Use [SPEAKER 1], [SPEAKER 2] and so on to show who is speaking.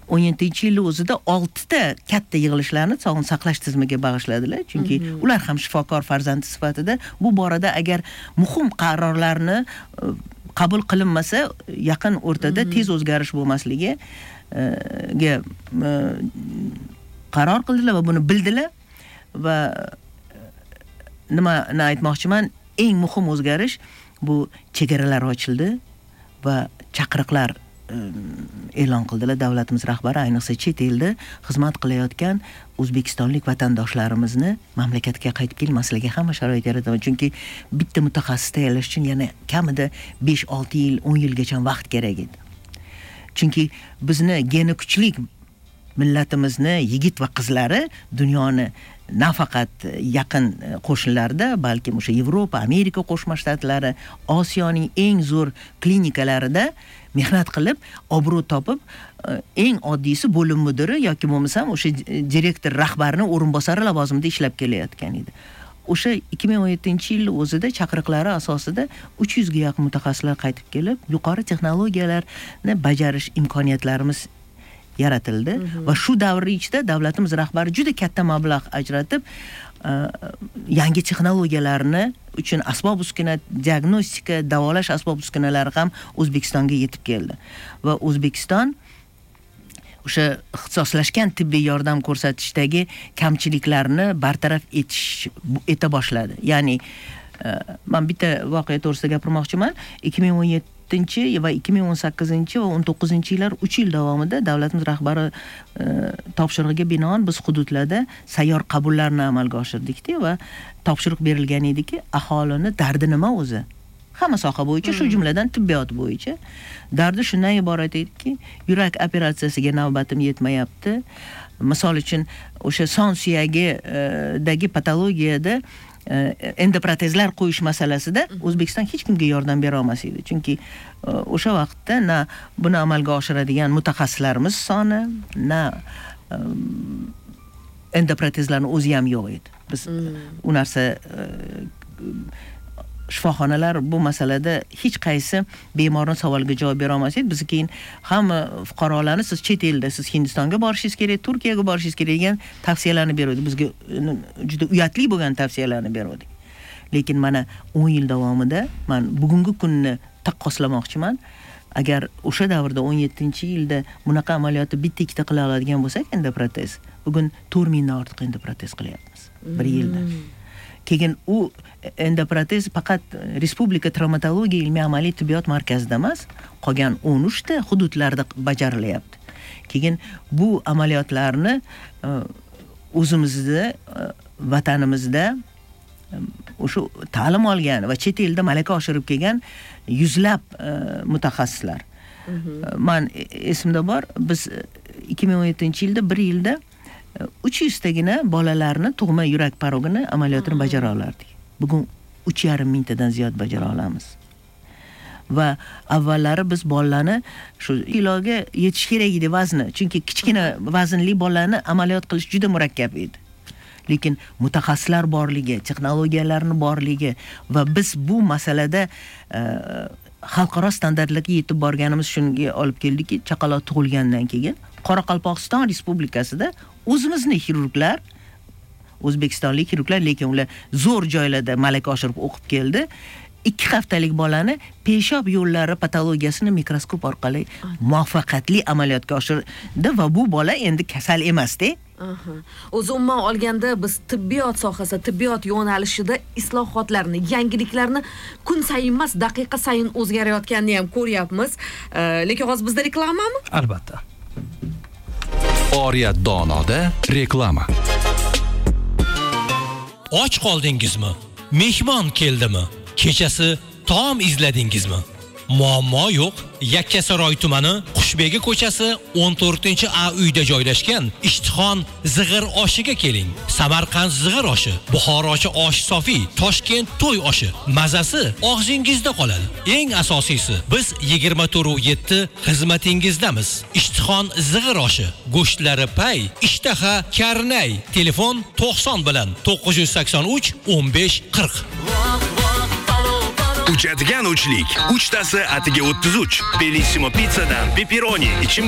[SPEAKER 1] 2017-yil o'zida 6 ta katta yig'ilishlarni sog'liqni saqlash tizimiga bag'ishladilar. Chunki ular ham shifokor farzandi sifatida bu borada agar muhim qarorlarni qabul qilinmasa, yaqin o'rtada tez o'zgarish bo'lmasligi qaror qildilar va buni bildilar va nimani aytmoqchiman, eng muhim o'zgarish bu chegaralar ochildi va chaqiriqlar e'lon qildilar davlatimiz rahbari, ayniqsa chet elda xizmat qilayotgan o'zbekistonlik vatandoshlarimizni mamlakatga qaytib kelmasligiga hamma sharoit yarataman. Chunki bitta mutaxassis tayyorlash uchun yana kamida 5-6 yil, 10 yilgacha vaqt kerak edi. Chunki bizni geni kuchli millatimizni yigit va qizlari dunyoni nafaqat yaqin qo'shnilarda, balki o'sha Yevropa, Amerika Qo'shma Shtatlari, Osiyoning eng zo'r klinikalarida mehnat qilib, obro' topib, eng oddiysi bo'lim mudiri yoki bo'lmasam o'sha direktor rahbarining o'rinbosari lavozimida ishlab kelayotgan edi. O'sha 2017-yil o'zida chaqiriqlari asosida 300 ga yaqin mutaxassislar qaytib kelib, yuqori texnologiyalarni bajarish imkoniyatlarimiz yaratildi va shu davr ichida davlatimiz rahbari juda katta mablag' ajratib, yangi texnologiyalarni uchun asbob-uskuna, diagnostika, davolash asbob-uskunalari ham O'zbekistonga yetib keldi. Va O'zbekiston o'sha ixtisoslashgan tibbiy yordam ko'rsatishdagi kamchiliklarni bartaraf eta boshladi. Ya'ni men bitta voqea to'g'risida gapirmoqchiman. 2017 va 2018 va 19-yillar 3 yil davomida davlatimiz rahbari topshirig'iga binoan biz hududlarda sayyor qabullarni amalga oshirdik-da va topshiriq berilgan ediki, aholini dardi nima o'zi? Hamma soha bo'yicha, shu jumladan tibbiyot bo'yicha dardi shundan iborat ediki, yurak operatsiyasiga navbatim yetmayapti. Misol uchun, o'sha son suyagidagi patologiyada endoprotezlar qo'yish masalasida O'zbekiston hech kimga yordam bera olmas edi. Chunki o'sha vaqtda na buni amalga oshiradigan mutaxassislarimiz soni, na endoprotezlarning o'zi ham yo'q edi. Biz u narsa shifoxonalar bu masalada hech qaysi bemorning savoliga javob bera olmas edi. Biz keyin hamma fuqarolarni siz chet elda, siz Hindistonga borishingiz kerak, Turkiyaga borishingiz kerak degan tavsiyalarni berdik. Bizga juda uyatli bo'lgan tavsiyalarni berdik. Lekin mana 10 yil davomida men bugungi kunni taqqoslamoqchiman. Agar o'sha davrda 17-yilda bunaqa amaliyotni bitta-ikkita qila oladigan bo'lsak, endoprotez, bugun 4 mingdan ortiq endoprotez qilyapmiz 1 yilda. Keyin u endoprotez faqat Respublika Travmatologiya ilmiy amaliy tibbiyot markazida emas, qolgan 13 ta hududlarda bajarilyapti. Keyin bu amaliyotlarni o'zimizda, vatanimizda o'sha ta'lim olgan va chet elda malaka oshirib kelgan yuzlab mutaxassislar. Men esimda bor, biz 2017-yilda 1 yilda 300 tagina bolalarni tug'ma yurak parogini amaliyotini bajara olardik. Bugun 3,5 mingtadan ziyod bajara olamiz. Va avvallari biz bolalarni shu iloga yetish kerak edi vazni. Chunki kichkina vaznli bolalarni amaliyot qilish juda murakkab edi. Lekin mutaxassislar borligi, texnologiyalarning borligi va biz bu masalada xalqaro standartlarga yetib borganimiz shunga olib keldiki, chaqaloq tug'ilgandan keyin Qoraqalpog'iston Respublikasida o'zimizning xirurglar, o'zbekistonlik xirurglar, lekin ular zo'r joylarda malaka oshirib o'qib keldi. 2 haftalik bolani peshob yo'llari patologiyasini mikroskop orqali muvaffaqiyatli amaliyotga oshirdi va bu bola endi kasal emas-da.
[SPEAKER 2] O'zi umuman olganda biz tibbiyot sohasida, tibbiyot yo'nalishida islohotlarni, yangiliklarni kun sayin emas, daqiqa sayin o'zgarayotganini ham ko'ryapmiz. Lekin hozir bizda reklamami?
[SPEAKER 3] Albatta. Oriyat donoda reklama.
[SPEAKER 4] Och qoldingizmi? Mehmon keldimi? Kechasi taom izladingizmi? Muammo yo'q. Yakkasaroy tumani Qushbegi ko'chasi 14-A uyda joylashgan Ishtixon zig'ir oshiga keling. Samarqand zig'ir oshi, Buxorochi osh sofi, Toshkent to'y oshi. Mazasi og'zingizda qoladi. Eng asosiysi, biz 24/7 xizmatingizdamiz. Ishtixon zig'ir oshi, go'shtlari pay, ishtaha karnay. Telefon 90 bilan 983 15 40.
[SPEAKER 5] Uchadigan uchlik. 3tasi atiga 33. Bellissimo pizzadan pepperoni,